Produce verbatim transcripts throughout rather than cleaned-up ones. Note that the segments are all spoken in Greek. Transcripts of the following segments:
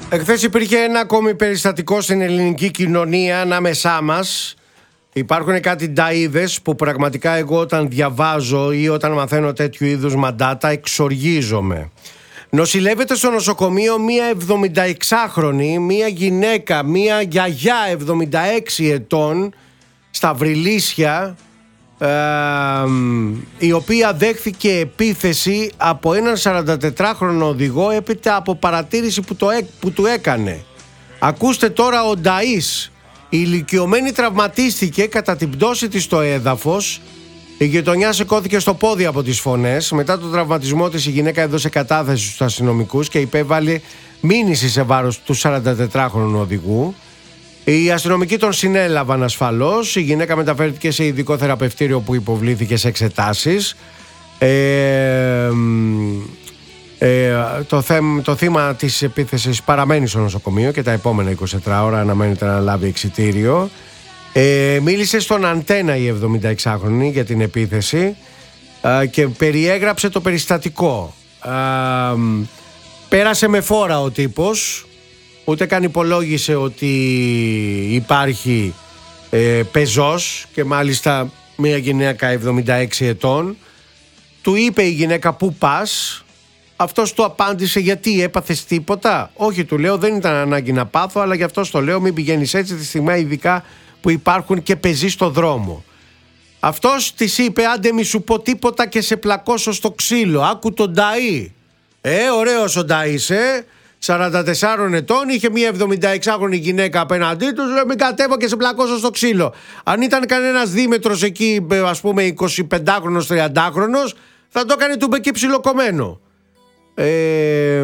Εχθές υπήρχε ένα ακόμη περιστατικό στην ελληνική κοινωνία ανάμεσά μας. Υπάρχουν κάτι νταΐδες που πραγματικά εγώ όταν διαβάζω ή όταν μαθαίνω τέτοιου είδους μαντάτα εξοργίζομαι. Νοσηλεύεται στο νοσοκομείο μία εβδομηνταεξάχρονη, μία γυναίκα, μία γιαγιά εβδομήντα έξι ετών στα Βρυλίσια, ε, η οποία δέχθηκε επίθεση από έναν σαραντατετράχρονο οδηγό έπειτα από παρατήρηση που, το, που του έκανε. Ακούστε τώρα ο νταΐς. Η ηλικιωμένη τραυματίστηκε κατά την πτώση της στο έδαφος. Η γειτονιά σηκώθηκε στο πόδι από τις φωνές. Μετά τον τραυματισμό της η γυναίκα έδωσε κατάθεση στους αστυνομικούς και υπέβαλε μήνυση σε βάρος του σαραντατετράχρονου οδηγού. Οι αστυνομικοί τον συνέλαβαν ασφαλώς. Η γυναίκα μεταφέρθηκε σε ειδικό θεραπευτήριο που υποβλήθηκε σε εξετάσεις. Ε, ε, το, θέμ, το θύμα της επίθεσης παραμένει στο νοσοκομείο και τα επόμενα είκοσι τέσσερις ώρα αναμένεται να λάβει εξιτήριο. Ε, μίλησε στον Αντένα η εβδομηνταεξάχρονη για την επίθεση ε, και περιέγραψε το περιστατικό. Ε, πέρασε με φόρα ο τύπος, ούτε καν υπολόγισε ότι υπάρχει ε, πεζός και μάλιστα μια γυναίκα εβδομήντα έξι ετών. Του είπε η γυναίκα «Πού πας?» Αυτός του απάντησε «Γιατί, έπαθες τίποτα?» «Όχι», του λέω, «δεν ήταν ανάγκη να πάθω, αλλά γι' αυτό το λέω, μην πηγαίνεις έτσι τη στιγμή ειδικά που υπάρχουν και πεζοί στο δρόμο». Αυτός της είπε «Άντε μη σου πω τίποτα και σε πλακώσω στο ξύλο». Άκου τον νταΐ. Ε, ωραίος ο νταΐς, ε. σαράντα τεσσάρων ετών, είχε μια εβδομηνταεξάχρονη γυναίκα απέναντί του, λέει «Μην κατέβω και σε πλακώσω στο ξύλο». Αν ήταν κανένας δίμετρος εκεί, ας πούμε εικοσιπεντάχρονος, τριαντάχρονος, θα το έκανε του μπεκί ψιλοκομμένο. Ε,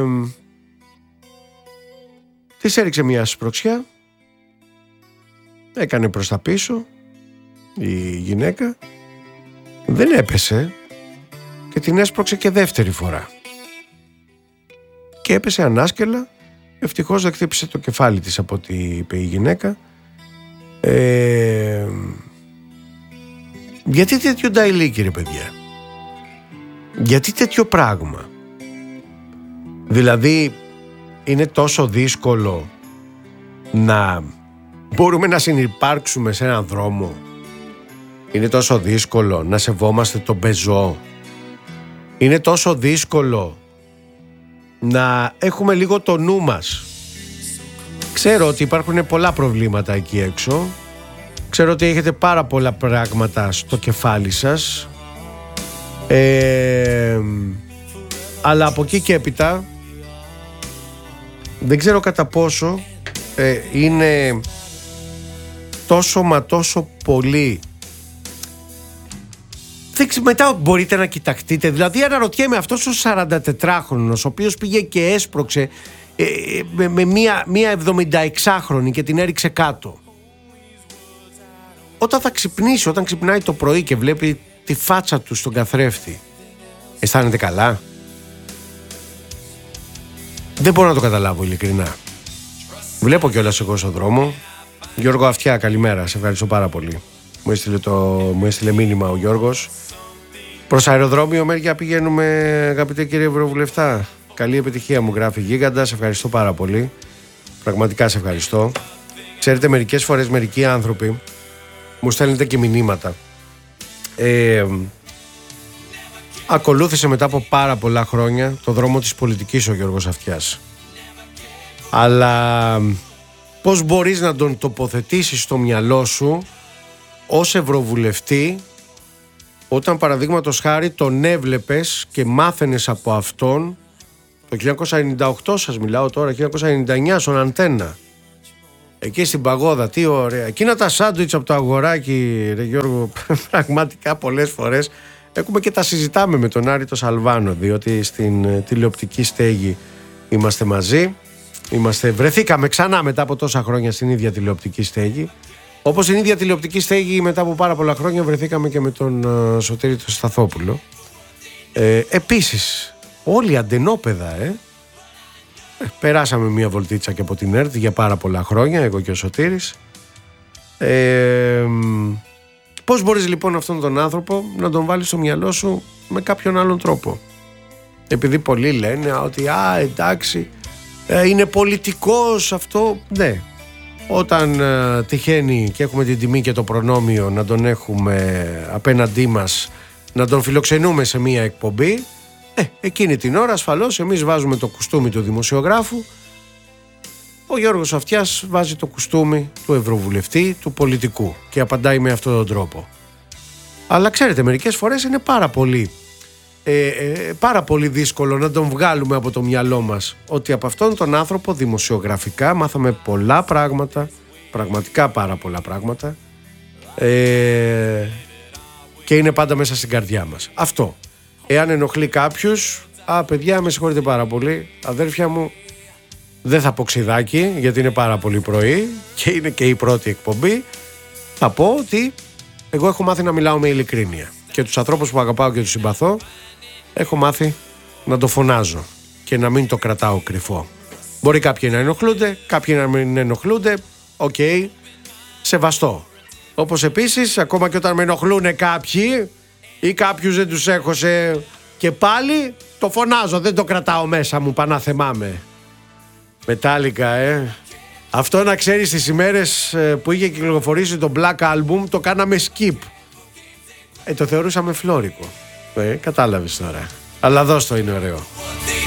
της έριξε μια σπρωξιά, έκανε προς τα πίσω η γυναίκα, δεν έπεσε και την έσπρωξε και δεύτερη φορά και έπεσε ανάσκελα. Ευτυχώς δεν χτύπησε το κεφάλι της από ό,τι είπε η γυναίκα. ε, Γιατί τέτοιο νταηλίκι ρε παιδιά? Γιατί τέτοιο πράγμα? Δηλαδή είναι τόσο δύσκολο να μπορούμε να συνυπάρξουμε σε έναν δρόμο? Είναι τόσο δύσκολο να σεβόμαστε τον πεζό? Είναι τόσο δύσκολο να έχουμε λίγο το νου μας? Ξέρω ότι υπάρχουν πολλά προβλήματα εκεί έξω. Ξέρω ότι έχετε πάρα πολλά πράγματα στο κεφάλι σας. Ε, αλλά από εκεί και έπειτα δεν ξέρω κατά πόσο ε, είναι τόσο μα τόσο πολύ. Μετά μπορείτε να κοιταχτείτε. Δηλαδή αναρωτιέμαι, αυτός ο σαραντατετράχρονος ο οποίος πήγε και έσπρωξε ε, με, με μία, μία εβδομηνταεξάχρονη και την έριξε κάτω, όταν θα ξυπνήσει, όταν ξυπνάει το πρωί και βλέπει τη φάτσα του στον καθρέφτη, αισθάνεται καλά? Δεν μπορώ να το καταλάβω ειλικρινά. Βλέπω κιόλας εγώ στον δρόμο. Γιώργο Αυτιά, καλημέρα, σε ευχαριστώ πάρα πολύ. Μου έστειλε, το, μου έστειλε μήνυμα ο Γιώργος. Προς αεροδρόμιο Μέρια πηγαίνουμε, αγαπητέ κύριε Ευρωβουλευτά? Καλή επιτυχία, μου γράφει Γίγαντα, σε ευχαριστώ πάρα πολύ. Πραγματικά σε ευχαριστώ. Ξέρετε, μερικές φορές μερικοί άνθρωποι μου στέλνετε και μηνύματα. Ε, ακολούθησε μετά από πάρα πολλά χρόνια το δρόμο της πολιτικής ο Γιώργος Αυτιάς. Αλλά πώς μπορείς να τον τοποθετήσεις στο μυαλό σου ως ευρωβουλευτή όταν παραδείγματος χάρη τον έβλεπες και μάθαινες από αυτόν το χίλια εννιακόσια ενενήντα οκτώ, σας μιλάω τώρα, χίλια εννιακόσια ενενήντα εννιά στον Αντένα, εκεί στην Παγόδα, τι ωραία. Εκείνα τα σάντουιτς από το αγοράκι, ρε Γιώργο, πραγματικά πολλές φορές έχουμε και τα συζητάμε με τον Άρη το Σαλβάνο, διότι στην τηλεοπτική στέγη είμαστε μαζί. Είμαστε, βρεθήκαμε ξανά μετά από τόσα χρόνια στην ίδια τηλεοπτική στέγη. Όπως στην ίδια τηλεοπτική στέγη μετά από πάρα πολλά χρόνια βρεθήκαμε και με τον uh, Σωτήρη τον Σταθόπουλο. Ε, επίσης, όλοι αντενόπεδα, ε. ε. Περάσαμε μία βολτίτσα και από την ΕΡΤ για πάρα πολλά χρόνια, εγώ και ο Σωτήρης. Ε, πώς μπορείς λοιπόν αυτόν τον άνθρωπο να τον βάλεις στο μυαλό σου με κάποιον άλλον τρόπο? Επειδή πολλοί λένε ότι α, εντάξει, ε, είναι πολιτικός αυτό, ναι. Όταν ε, τυχαίνει και έχουμε την τιμή και το προνόμιο να τον έχουμε απέναντί μας, να τον φιλοξενούμε σε μία εκπομπή, ε, εκείνη την ώρα ασφαλώς εμείς βάζουμε το κουστούμι του δημοσιογράφου, ο Γιώργος Αυτιάς βάζει το κουστούμι του ευρωβουλευτή, του πολιτικού, και απαντάει με αυτόν τον τρόπο. Αλλά ξέρετε, μερικές φορές είναι πάρα πολύ ε, ε, πάρα πολύ δύσκολο να τον βγάλουμε από το μυαλό μας ότι από αυτόν τον άνθρωπο δημοσιογραφικά μάθαμε πολλά πράγματα, πραγματικά πάρα πολλά πράγματα, ε, και είναι πάντα μέσα στην καρδιά μας. Αυτό. Εάν ενοχλεί κάποιους, α, παιδιά, με συγχωρείτε πάρα πολύ, αδέρφια μου, δεν θα πω ξιδάκι γιατί είναι πάρα πολύ πρωί και είναι και η πρώτη εκπομπή. Θα πω ότι εγώ έχω μάθει να μιλάω με ειλικρίνεια και τους ανθρώπους που αγαπάω και τους συμπαθώ έχω μάθει να το φωνάζω και να μην το κρατάω κρυφό. Μπορεί κάποιοι να ενοχλούνται, κάποιοι να μην ενοχλούνται, οκ, okay, σεβαστό. Όπως επίσης, ακόμα και όταν με ενοχλούν κάποιοι ή κάποιους δεν τους έχω σε... και πάλι το φωνάζω, δεν το κρατάω μέσα μου, πανάθεμάμαι. Μετάλλικα, ε. Αυτό να ξέρεις, τις ημέρες που είχε κυκλοφορήσει το Black Album το κάναμε skip. Ε, το θεωρούσαμε φλόρικο. Ε, κατάλαβες τώρα. Αλλά δώσ' το, είναι ωραίο.